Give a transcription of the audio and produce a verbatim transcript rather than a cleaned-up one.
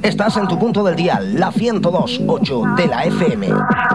Estás en tu punto del dial, la ciento dos punto ocho de la F M.